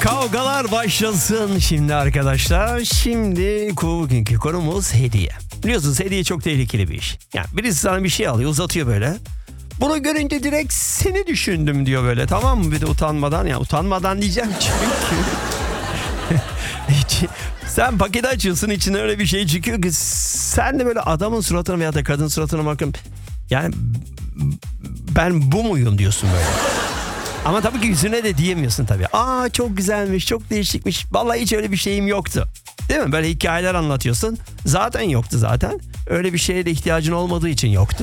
Kavgalar başlasın şimdi arkadaşlar. Şimdi bugünkü konumuz hediye. Biliyorsunuz hediye çok tehlikeli bir iş. Yani birisi sana bir şey alıyor, uzatıyor böyle. Bunu görünce direkt seni düşündüm diyor böyle, tamam mı? Bir de utanmadan, ya utanmadan diyeceğim çünkü. Sen paketi açıyorsun, içine öyle bir şey çıkıyor ki sen de böyle adamın suratına veya da kadın suratına bakıp yani ben bu muyum diyorsun böyle. Ama tabii ki yüzüne de diyemiyorsun tabii. Aa çok güzelmiş, çok değişikmiş. Vallahi hiç öyle bir şeyim yoktu. Değil mi? Böyle hikayeler anlatıyorsun. Zaten yoktu zaten. Öyle bir şeye de ihtiyacın olmadığı için yoktu.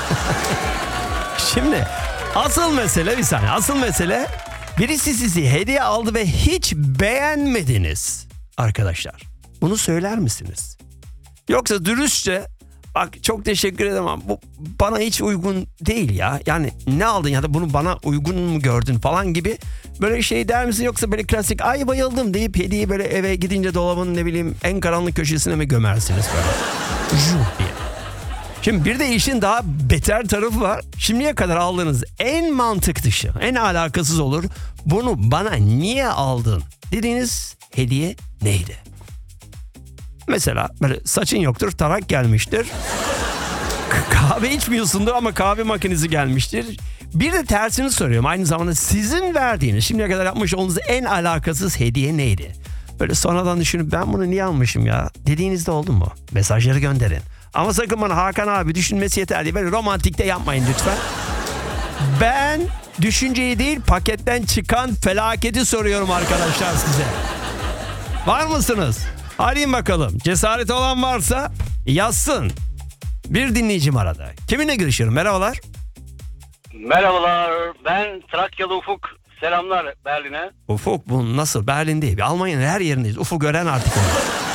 Şimdi asıl mesele, bir saniye. Asıl mesele, birisi sizi hediye aldı ve hiç beğenmediniz arkadaşlar. Bunu söyler misiniz? Yoksa dürüstçe bak çok teşekkür ederim ama bu bana hiç uygun değil ya. Yani ne aldın ya da bunu bana uygun mu gördün falan gibi böyle şey der misin? Yoksa böyle klasik ay bayıldım deyip hediyeyi böyle eve gidince dolabın ne bileyim en karanlık köşesine mi gömersiniz böyle? Diye. Şimdi bir de işin daha beter tarafı var. Şimdiye kadar aldığınız en mantık dışı, en alakasız olur. Bunu bana niye aldın dediğiniz hediye neydi? Mesela böyle saçın yoktur, tarak gelmiştir. Kahve içmiyorsundur ama kahve makinesi gelmiştir. Bir de tersini soruyorum. Aynı zamanda sizin verdiğiniz, şimdiye kadar yapmış olduğunuz en alakasız hediye neydi? Böyle sonradan düşünüp ben bunu niye almışım ya dediğinizde oldu mu? Mesajları gönderin. Ama sakın bana Hakan abi düşünmesi yeterli. Böyle romantikte yapmayın lütfen. Ben düşünceyi değil paketten çıkan felaketi soruyorum arkadaşlar size. Var mısınız? Arayın bakalım. Cesareti olan varsa yazsın. Bir dinleyicim arada. Kiminle görüşüyorum? Merhabalar. Merhabalar, ben Trakyalı Ufuk. Selamlar Berlin'e. Ufuk bu nasıl? Berlin değil. Almanya'nın her yerindeyiz. Ufuk gören artık onu.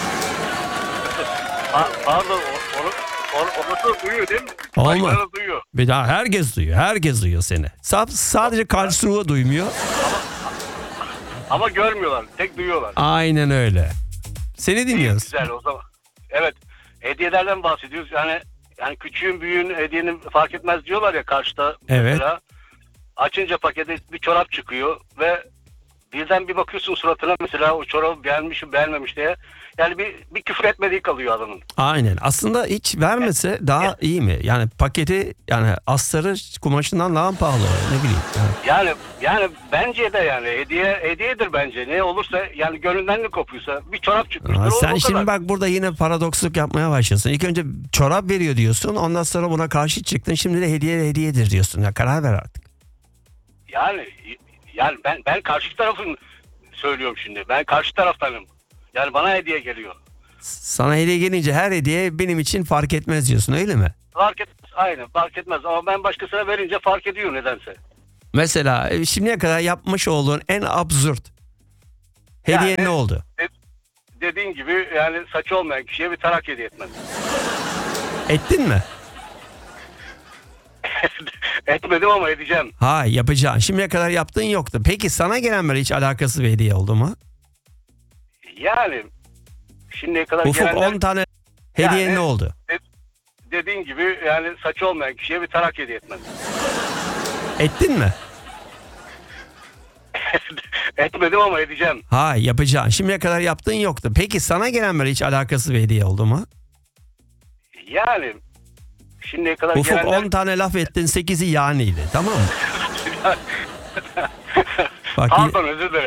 Pardon, orası duyuyor değil mi? Olma. Başkaları duyuyor. Bir daha herkes duyuyor. Herkes duyuyor seni. Sadece Karlsruhe duymuyor. Ama görmüyorlar, tek duyuyorlar. Aynen öyle. Seni dinliyoruz. Güzel o zaman. Evet, hediyelerden bahsediyoruz. Yani küçüğün büyüğün hediyenin fark etmez diyorlar ya karşıda. Evet. Mesela açınca pakete bir çorap çıkıyor ve birden bir bakıyorsun suratına, mesela o çorabı beğenmiş mi beğenmemiş diye. Yani bir küfür etmediği kalıyor adamın. Aynen. Aslında hiç vermese daha iyi mi? Yani paketi, yani astarı kumaşından daha pahalı. Ne bileyim. Yani bence de yani hediyedir bence. Ne olursa yani gönlünden ne kopuyorsa bir çorap çıkmıştır. Sen o şimdi kadar. bak burada yine paradoksluk yapmaya başlasın. İlk önce çorap veriyor diyorsun. Ondan sonra buna karşı çıktın. Şimdi de hediyedir diyorsun. Ya karar ver artık. Yani ben karşı tarafın söylüyorum şimdi. Ben karşı taraftanım. Yani bana hediye geliyor. Sana hediye gelince her hediye benim için fark etmez diyorsun, öyle mi? Fark etmez. Aynen fark etmez. Ama ben başkasına verince fark ediyor nedense. Mesela şimdiye kadar yapmış olduğun en absürt hediye Yani, ne oldu? Dediğin gibi yani saçı olmayan kişiye bir tarak hediye etmez. Ettin mi? Etmedim ama edeceğim. Ha, yapacaksın. Şimdiye kadar yaptığın yoktu. Peki sana gelen böyle hiç alakasız bir hediye oldu mu? Yani şimdiye kadar Ufuk gelenler, 10 tane hediye Yani- ne oldu? dediğin gibi yani saçı olmayan kişiye bir tarak hediye etmez. Ettin mi? Etmedim ama edeceğim. Ha, yapacaksın. Şimdiye kadar yaptığın yoktu. Peki sana gelen böyle hiç alakasız bir hediye oldu mu? Yani şimdiye kadar Ufuk gelenler... 10 tane laf ettin, 8'i yaniydi. Tamam mı? Bak, Pardon, özür dilerim.